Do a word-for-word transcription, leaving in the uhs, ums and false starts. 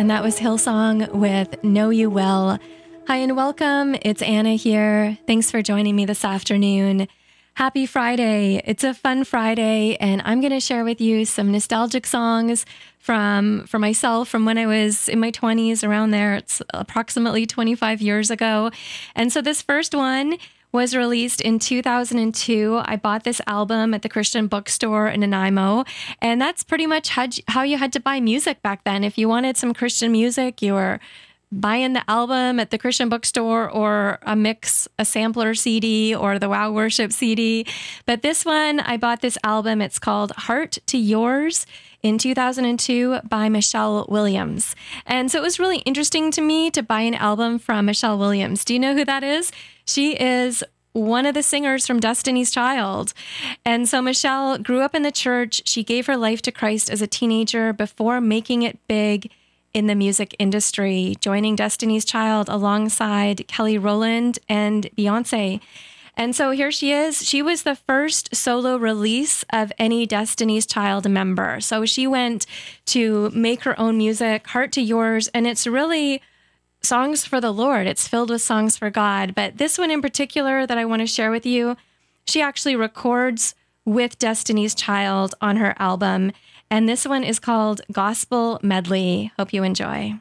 And that was Hillsong with Know You Well. Hi and welcome. It's Anna here. Thanks for joining me this afternoon. Happy Friday. It's a fun Friday, and I'm going to share with you some nostalgic songs from for myself from when I was in my twenties, around there. It's approximately twenty-five years ago. And so this first one was released in two thousand two. I bought this album at the Christian bookstore in Nanaimo, and that's pretty much how, how you had to buy music back then. If you wanted some Christian music, you were buying the album at the Christian bookstore, or a mix, a sampler C D, or the Wow Worship C D. But this one, I bought this album. It's called Heart to Yours in two thousand two by Michelle Williams. And so it was really interesting to me to buy an album from Michelle Williams. Do you know who that is? She is one of the singers from Destiny's Child. And so Michelle grew up in the church. She gave her life to Christ as a teenager before making it big in the music industry, joining Destiny's Child alongside Kelly Rowland and Beyonce. And so here she is. She was the first solo release of any Destiny's Child member. So she went to make her own music, Heart to Yours, and it's really songs for the Lord. It's filled with songs for God. But this one in particular that I want to share with you, she actually records with Destiny's Child on her album. And this one is called Gospel Medley. Hope you enjoy.